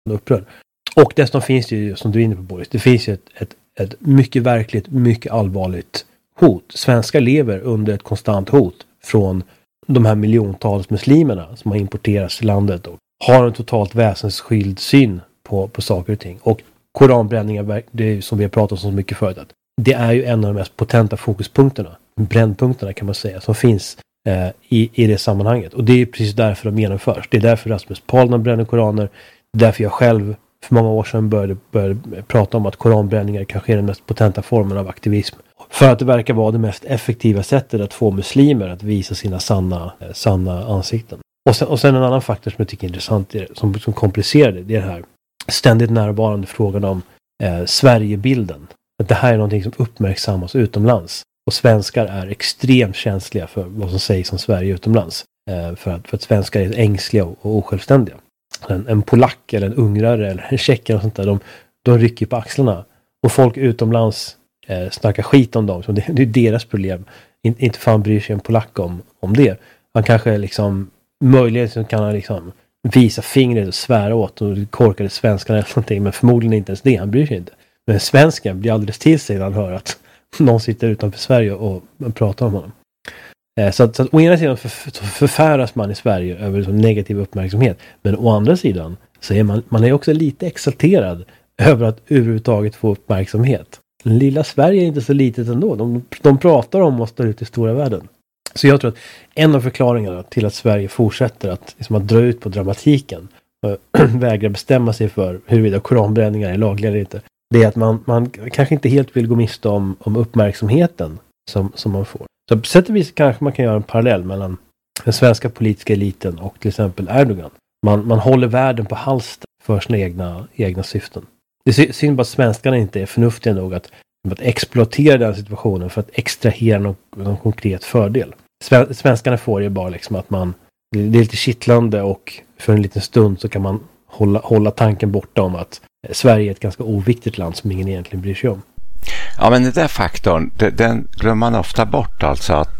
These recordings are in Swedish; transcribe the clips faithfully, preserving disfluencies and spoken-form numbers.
upprörd. Och dessutom finns det ju, som du är inne på Boris, det finns ju ett, ett, ett mycket verkligt, mycket allvarligt hot. Svenskar lever under ett konstant hot från de här miljontals muslimerna som har importerats till landet och har en totalt väsensskild syn på, på saker och ting. Och koranbränningar, det är som vi har pratat om så mycket förut, att det är ju en av de mest potenta fokuspunkterna, brännpunkterna kan man säga, som finns eh, i, i det sammanhanget. Och det är precis därför de genomförs. Det är därför Rasmus Paludan bränner koraner. Det är därför jag själv för många år sedan började, började prata om att koranbränningar kanske är den mest potenta formen av aktivism. För att det verkar vara det mest effektiva sättet att få muslimer att visa sina sanna, eh, sanna ansikten. Och sen, och sen en annan faktor som jag tycker är intressant, som, som komplicerar det, det är det här ständigt närvarande frågan om eh, Sverigebilden. Att det här är någonting som uppmärksammas utomlands. Och svenskar är extremt känsliga för vad som sägs om Sverige utomlands. Eh, för, att, för att svenskar är ängsliga och, och osjälvständiga. En, en polack eller en ungrare eller en tjeckare och sånt där, de, de rycker på axlarna. Och folk utomlands eh, snackar skit om dem. Så det, det är deras problem. In, inte fan bryr sig en polack om, om det. Han kanske liksom, möjligen kan han liksom visa fingret och svära åt och korkade svenskarna eller någonting, men förmodligen inte ens det, han bryr sig inte. Men svensken blir alldeles till sig när han hör att någon sitter utanför Sverige och, och pratar om honom. Eh, så, att, så att å ena sidan för, för, förfäras man i Sverige över så negativ uppmärksamhet, men å andra sidan så är man, man är också lite exalterad över att överhuvudtaget få uppmärksamhet. Lilla Sverige är inte så litet ändå. De, de pratar om oss där ute i stora världen. Så jag tror att en av förklaringarna till att Sverige fortsätter att, liksom, att dra ut på dramatiken och vägrar bestämma sig för huruvida koranbränningar är lagliga eller inte, det är att man, man kanske inte helt vill gå miste om, om uppmärksamheten som, som man får. Så på sätt och vis kanske man kan göra en parallell mellan den svenska politiska eliten och till exempel Erdogan. Man, man håller världen på halster för sina egna, egna syften. Det är synd bara att svenskarna inte är förnuftiga nog att, att exploatera den situationen för att extrahera någon, någon konkret fördel. Svenskarna får ju bara liksom att man, det är lite kittlande och för en liten stund så kan man hålla, hålla tanken borta om att Sverige är ett ganska oviktigt land som ingen egentligen bryr sig om. Ja, men den där faktorn, den glömmer man ofta bort, alltså att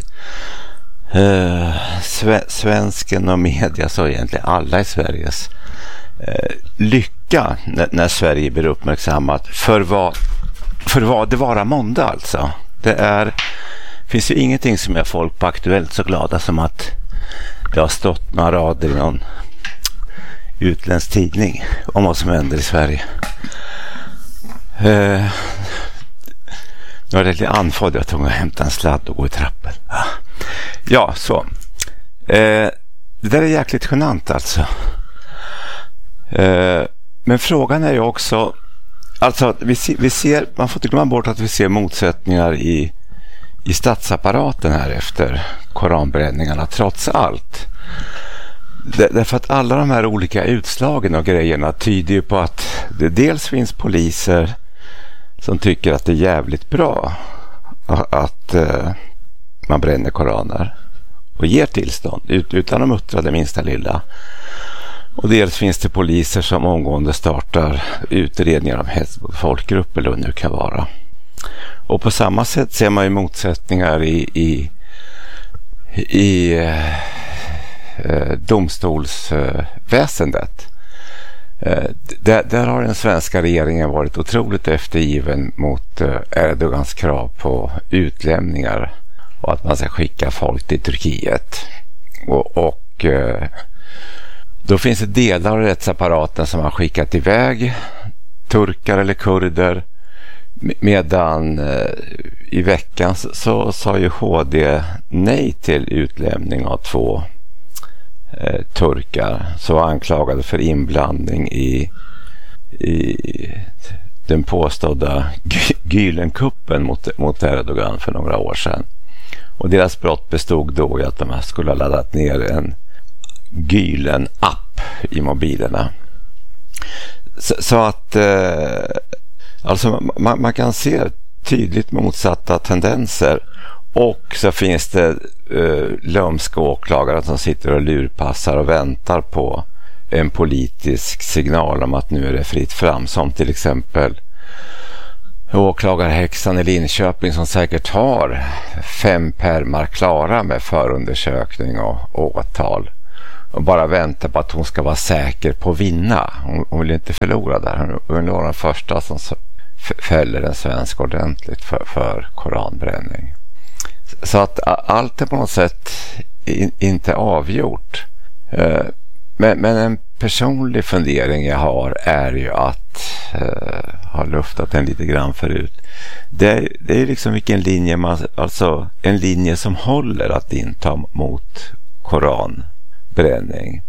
eh, sve, svensken och media, så egentligen alla i Sveriges eh, lycka när, när Sverige blir uppmärksammat för vad, för vad det vara måndag alltså. Det är finns ju ingenting som är folk på Aktuellt så glada som att det har stått några rader i någon utländsk tidning om vad som händer i Sverige. Eh, nu var det lite andfådd, jag tog och hämtade en sladd och gå i trappen. Ja, så. Eh, det där är jäkligt genant alltså. Eh, men frågan är ju också, alltså vi, se, vi ser, man får inte glömma bort att vi ser motsättningar i i statsapparaten här efter koranbränningarna trots allt. Därför att alla de här olika utslagen och grejerna tyder ju på att det dels finns poliser som tycker att det är jävligt bra att uh, man bränner koraner och ger tillstånd utan att muttra det minsta lilla. Och dels finns det poliser som omgående startar utredningar om hets mot folkgrupp eller vad det nu kan vara. Och på samma sätt ser man ju motsättningar i, i, i eh, domstolsväsendet. Eh, där, där har den svenska regeringen varit otroligt eftergiven mot eh, Erdogans krav på utlämningar och att man ska skicka folk till Turkiet. Och, och eh, då finns det delar av rättsapparaten som har skickat iväg turkar eller kurder. Medan eh, i veckan så, så sa ju H D nej till utlämning av två eh, turkar som var anklagade för inblandning i, i den påstådda Gülenkuppen mot, mot Erdogan för några år sedan. Och deras brott bestod då i att de skulle ha laddat ner en Gülen-app i mobilerna. Så, så att eh, alltså man, man kan se tydligt motsatta tendenser, och så finns det eh, lömska åklagare som sitter och lurpassar och väntar på en politisk signal om att nu är det fritt fram, som till exempel åklagarhäxan i Linköping som säkert har fem pärmar klara med förundersökning och åtal. och bara väntar på att hon ska vara säker på att vinna. Hon, hon vill inte förlora där. Hon, hon var den första som f- fäller en svensk ordentligt för, för koranbränning. Så att allt är på något sätt in, inte avgjort. Eh, men, men en personlig fundering jag har är ju att eh, har luftat den lite grann förut. Det, det är liksom vilken linje man, alltså en linje som håller att inta mot koranbränning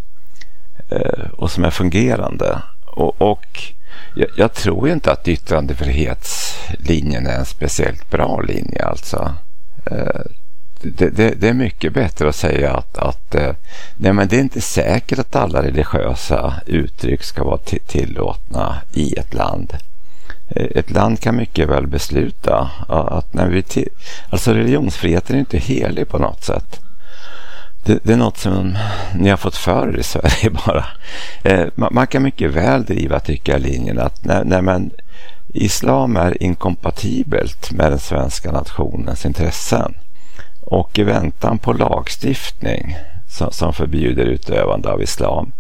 eh, och som är fungerande. Och, och jag, jag tror inte att yttrandefrihetslinjen är en speciellt bra linje alltså. Eh, Det, det, det är mycket bättre att säga att, att nej, men det är inte säkert att alla religiösa uttryck ska vara t- tillåtna i ett land. Ett land kan mycket väl besluta att när vi till, alltså religionsfriheten är inte helig på något sätt. Det, det är något som ni har fått för i Sverige bara. Man, man kan mycket väl driva tycka linjen att när, när man, islam är inkompatibelt med den svenska nationens intressen. Och i väntan på lagstiftning som, som förbjuder utövande av islam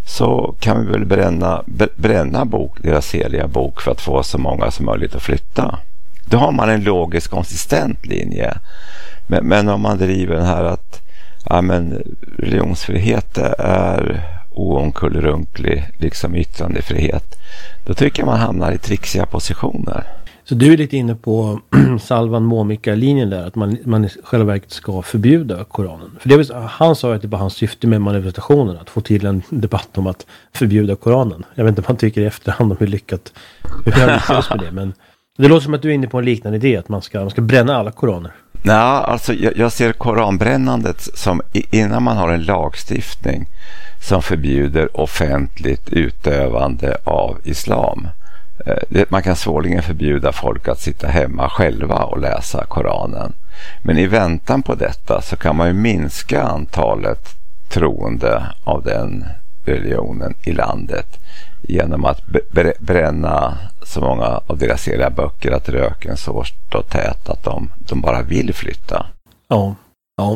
så kan vi väl bränna, bränna bok, deras heliga bok för att få så många som möjligt att flytta. Då har man en logisk konsistent linje. Men, men om man driver den här att ja, men religionsfrihet är oomkullrunklig liksom yttrandefrihet, då tycker jag man hamnar i trixiga positioner. Så du är lite inne på Salvan Momika-linjen där, att man, man i själva verket ska förbjuda Koranen. För det vill, han sa att det var hans syfte med manifestationen, att få till en debatt om att förbjuda Koranen. Jag vet inte om han tycker i efterhand om hur lyckat hur jag lyckades med det, men det låter som att du är inne på en liknande idé, att man ska, man ska bränna alla Koraner. Nej, alltså jag, jag ser koranbrännandet som innan man har en lagstiftning som förbjuder offentligt utövande av islam. Man kan svårligen förbjuda folk att sitta hemma själva och läsa Koranen. Men i väntan på detta så kan man ju minska antalet troende av den religionen i landet genom att bränna så många av deras heliga böcker att röken så står tät att de, de bara vill flytta. Ja, ja.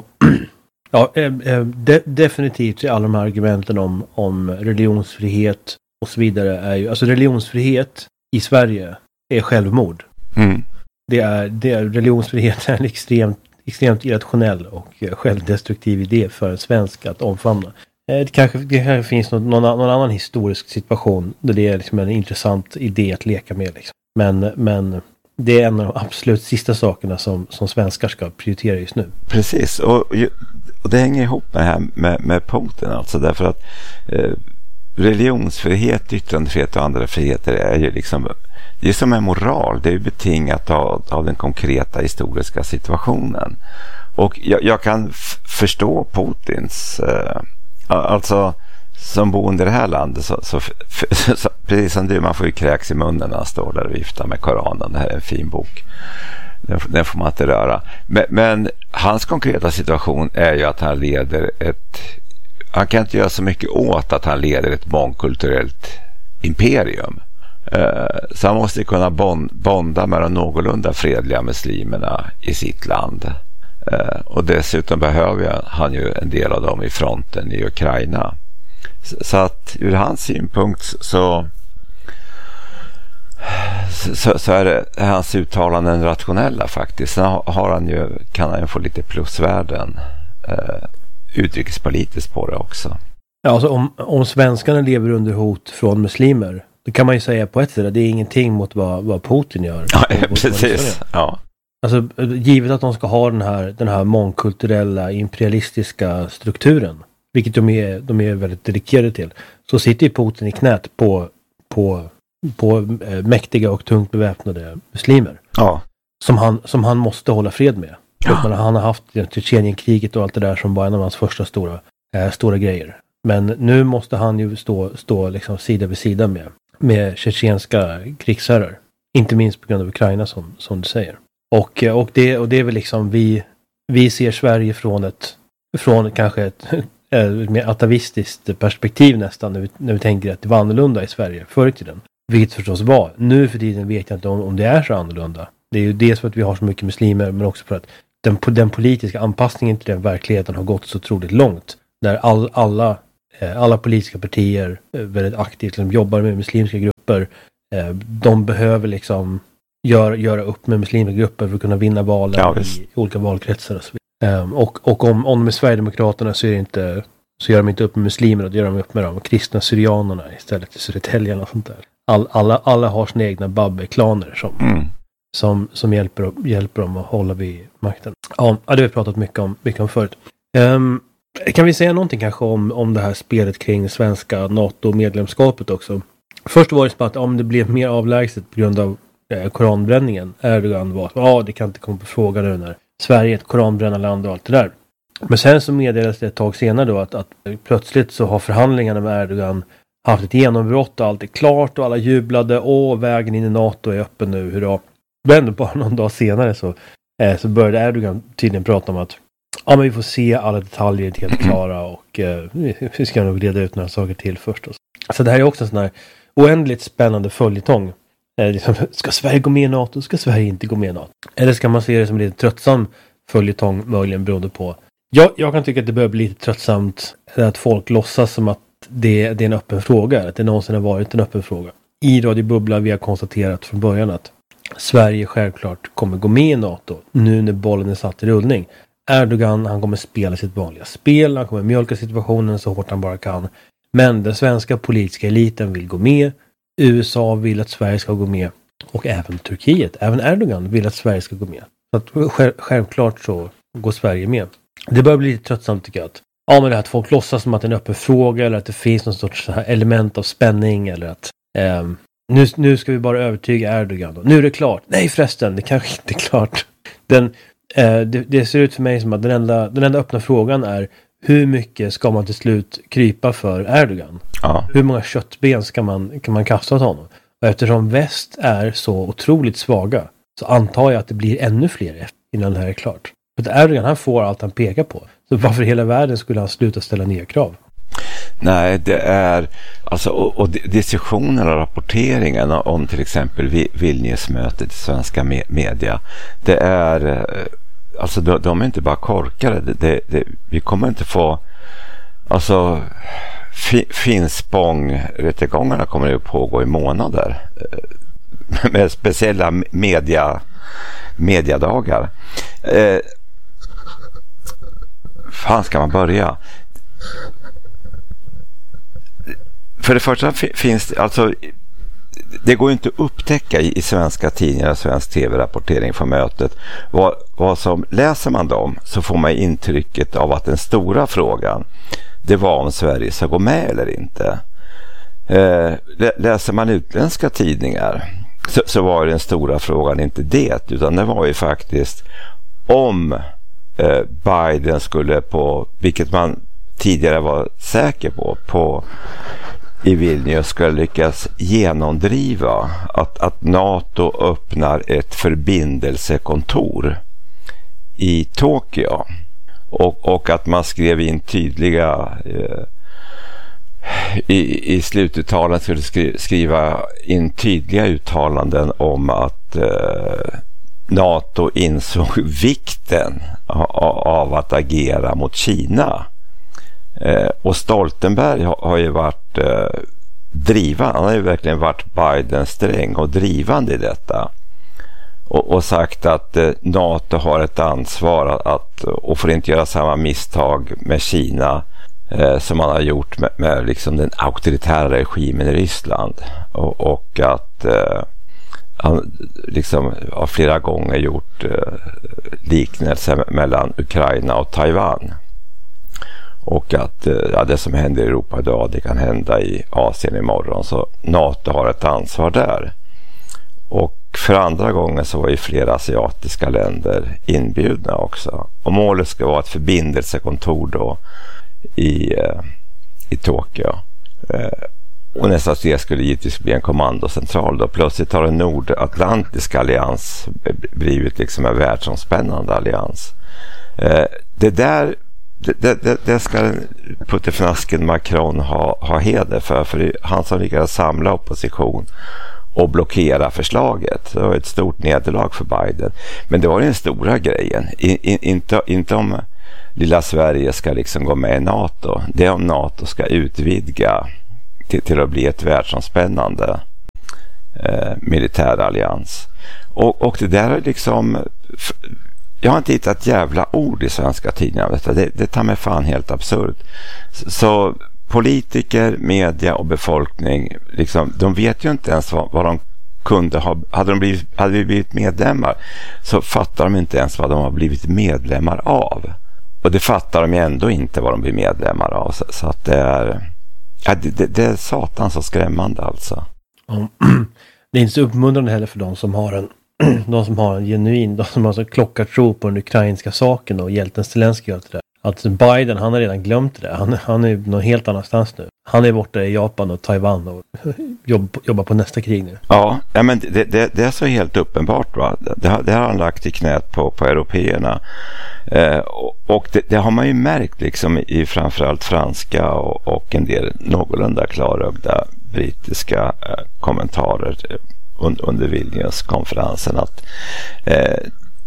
Ja, de, definitivt är alla de här argumenten om, om religionsfrihet och så vidare är ju, alltså religionsfrihet i Sverige är självmord. Mm. Det är, det är religionsfrihet är en extremt, extremt irrationell och självdestruktiv idé för en svensk att omfamna. Det kanske, det kanske finns någon, någon, någon annan historisk situation där det är liksom en intressant idé att leka med. Liksom. Men, men det är en av de absolut sista sakerna som, som svenskar ska prioritera just nu. Precis, och, och det hänger ihop med det här med, med Putin alltså, därför att eh, religionsfrihet, yttrandefrihet och andra friheter är ju liksom, det är som en moral, det är betingat av, av den konkreta historiska situationen. Och jag, jag kan f- förstå Putins eh, alltså som boende i det här landet så, så, f- så precis som du, man får ju kräks i munnen när han står där och viftar med Koranen. Det här är en fin bok, den, den får man inte röra, men, men hans konkreta situation är ju att han leder ett, han kan inte göra så mycket åt att han leder ett mångkulturellt imperium. Så han måste kunna bonda med de någorlunda fredliga muslimerna i sitt land. Och dessutom behöver han ju en del av dem i fronten i Ukraina. Så att ur hans synpunkt så så, så är, det, är hans uttalanden rationella faktiskt. Sen har han ju, kan han ju få lite plusvärden eh, utrikespolitiskt på det också. Ja, alltså om, om svenskarna lever under hot från muslimer, då kan man ju säga på ett sätt att det är ingenting mot vad, vad Putin gör. Ja, precis. Ja. Alltså givet att de ska ha den här, den här mångkulturella imperialistiska strukturen, vilket de är, de är väldigt dedikerade till, så sitter ju Putin i knät på, på, på äh, mäktiga och tungt beväpnade muslimer. Ja. Som han, som han måste hålla fred med. Ja. Man, han har haft Tjetjenienkriget och allt det där som var en av hans första stora, äh, stora grejer. Men nu måste han ju stå, stå liksom sida vid sida med, med tjetjenska krigsherrar. Inte minst på grund av Ukraina som, som du säger. Och, och, det, och det är väl liksom vi, vi ser Sverige från ett från kanske ett, ett mer atavistiskt perspektiv nästan när vi, när vi tänker att det var annorlunda i Sverige förr i tiden. Vilket förstås var. Nu för tiden vet jag inte om, om det är så annorlunda. Det är ju dels för att vi har så mycket muslimer, men också för att den, den politiska anpassningen till den verkligheten har gått så otroligt långt. Där all, alla alla politiska partier väldigt aktivt liksom, jobbar med muslimska grupper. De behöver liksom göra, göra upp med muslimska grupper för att kunna vinna valen ja, i olika valkretsar och så vidare. Och, och om, om de är Sverigedemokraterna så är det inte så gör de inte upp med muslimer, då gör de upp med de kristna syrianerna istället, i Södertälje och sånt där. All, alla, alla har sina egna Babbe-klaner som, mm. som, som hjälper, hjälper dem att hålla vid makten. Ja, det har vi pratat mycket om, mycket om förut. Um, kan vi säga någonting kanske om, om det här spelet kring svenska NATO-medlemskapet också? Först var det så att om det blev mer avlägset på grund av eh, koranbränningen. Erdogan var ja, det kan inte komma på fråga nu när Sverige är ett koranbrännarland och allt det där. Men sen så meddelades det ett tag senare då att, att plötsligt så har förhandlingarna med Erdogan haft ett genombrott och allt är klart och alla jublade. Åh, vägen in i NATO är öppen nu, hurra. Men bara någon dag senare så, eh, så började Erdogan tydligen prata om att ja, men vi får se alla detaljer helt klara och eh, vi ska nog reda ut några saker till först. Så det här är också en sån här oändligt spännande följetong. Eh, liksom, ska Sverige gå med i NATO? Ska Sverige inte gå med i NATO? Eller ska man se det som en lite tröttsam följetong möjligen beroende på. Jag, jag kan tycka att det börjar bli lite tröttsamt att folk låtsas som att det, det är en öppen fråga. Att det någonsin har varit en öppen fråga. I Radio Bubbla vi har konstaterat från början att Sverige självklart kommer gå med i NATO nu när bollen är satt i rullning. Erdogan, han kommer spela sitt vanliga spel. Han kommer mjölka situationen så hårt han bara kan. Men den svenska politiska eliten vill gå med. U S A vill att Sverige ska gå med. Och även Turkiet, även Erdogan vill att Sverige ska gå med. Så att själv, självklart så går Sverige med. Det börjar bli lite tröttsamt tycker jag. Att, ja, men det här att folk låtsas som att det är en öppen fråga eller att det finns någon sorts så här element av spänning eller att eh, nu, nu ska vi bara övertyga Erdogan. Nu är det klart. Nej förresten, det kanske inte är klart. Den, eh, det, det ser ut för mig som att den enda, den enda öppna frågan är hur mycket ska man till slut krypa för Erdogan? Ja. Hur många köttben ska man, kan man kasta åt honom? Och eftersom väst är så otroligt svaga så antar jag att det blir ännu fler innan det här är klart. För att Erdogan, han får allt han pekar på. Så varför i hela världen skulle han sluta ställa nya krav? Nej, det är alltså och, och diskussionen och rapporteringen om till exempel Vilniusmötet i svenska me- media, det är alltså de, de är inte bara korkade. Det, det, det, vi kommer inte få alltså fi, Finspång-rättegångarna kommer ju pågå i månader med speciella media mediadagar. Eh, fan ska man börja? För det första finns det alltså det går ju inte att upptäcka i, i svenska tidningar och svensk tv-rapportering från mötet. Vad, vad som läser man dem så får man intrycket av att den stora frågan det var om Sverige ska gå med eller inte. Eh, läser man utländska tidningar så, så var den stora frågan inte det, utan det var ju faktiskt om eh, Biden skulle på, vilket man tidigare var säker på, på i Vilnius skulle lyckas genomdriva att, att NATO öppnar ett förbindelsekontor i Tokyo och, och att man skrev in tydliga eh, i, i slututtalandet skulle skri, skriva in tydliga uttalanden om att eh, NATO insåg vikten av, av att agera mot Kina. Eh, och Stoltenberg har, har ju varit eh, drivande, han har ju verkligen varit Bidens sträng och drivande i detta och, och sagt att eh, NATO har ett ansvar att, att och får inte göra samma misstag med Kina eh, som man har gjort med, med liksom den auktoritära regimen i Ryssland och, och att eh, han liksom har flera gånger gjort eh, liknelser mellan Ukraina och Taiwan. Och att ja, det som händer i Europa idag, det kan hända i Asien imorgon. Så NATO har ett ansvar där. Och för andra gången så var ju flera asiatiska länder inbjudna också. Och målet ska vara ett förbindelsekontor då i, i Tokyo. Och nästan det skulle givetvis bli en kommandocentral då. Plötsligt har en nordatlantisk allians blivit liksom en världsomspännande allians. Det där Det, det, det ska puttefnasken Macron ha, ha heder för, för han som lyckades samla opposition och blockera förslaget. Det var ett stort nederlag för Biden. Men det var den stora grejen. In, in, inte, inte om lilla Sverige ska liksom gå med i NATO. Det är om NATO ska utvidga till, till att bli ett världsomspännande eh, militärallians. Och, och det där är liksom... Jag har inte hittat ett jävla ord i svenska tidningar. Detta. Det, det tar mig fan helt absurt. Så, så politiker, media och befolkning, liksom, de vet ju inte ens vad, vad de kunde ha... Hade, de blivit, hade vi blivit medlemmar så fattar de inte ens vad de har blivit medlemmar av. Och det fattar de ju ändå inte vad de blir medlemmar av. Så, så att det är... Ja, det, det, det är satan så skrämmande alltså. Ja, det är inte så uppmuntrande heller för de som har en de som har en genuin, de som har så klockartro på den ukrainska saken och hjälten Zelensky och allt det där. Att Biden, han har redan glömt det där. Han, han är någon helt annanstans nu. Han är borta i Japan och Taiwan och jobb, jobbar på nästa krig nu. Ja, ja men det, det, det är så helt uppenbart va. Det har, det har han lagt i knät på, på européerna. Eh, och och det, det har man ju märkt liksom i framförallt franska och, och en del någorlunda klarögda brittiska eh, kommentarer under Vilnius-konferensen att, eh,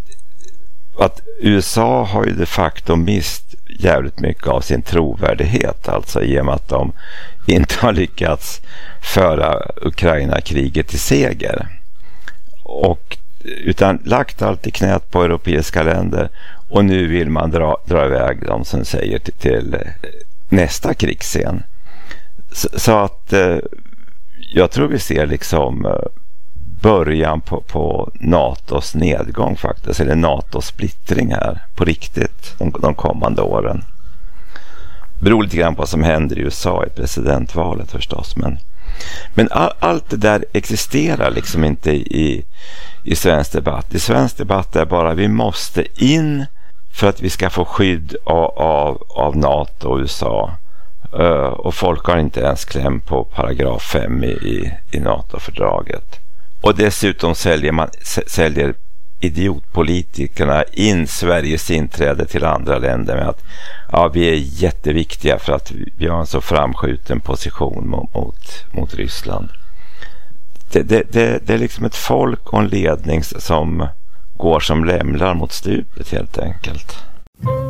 att U S A har ju de facto mist jävligt mycket av sin trovärdighet, alltså i och med att de inte har lyckats föra Ukraina-kriget till seger och utan lagt allt i knät på europeiska länder och nu vill man dra, dra iväg dem som säger till, till nästa krigsscen. Så, så att eh, jag tror vi ser liksom eh, början på, på NATOs nedgång faktiskt, eller NATOs splittring här på riktigt de, de kommande åren. Beror lite grann på vad som händer i U S A i presidentvalet förstås, men, men all, allt det där existerar liksom inte i, i svensk debatt. I svensk debatt är bara vi måste in för att vi ska få skydd av, av, av NATO och U S A. Uh, och folk har inte ens kläm på paragraf fem i, i, i NATO-fördraget. Och dessutom säljer, man, säljer idiotpolitikerna in Sveriges inträde till andra länder med att ja, vi är jätteviktiga för att vi har en så framskjuten position mot, mot, mot Ryssland. Det, det, det, det är liksom ett folk och en ledning som går som lämlar mot stupet helt enkelt.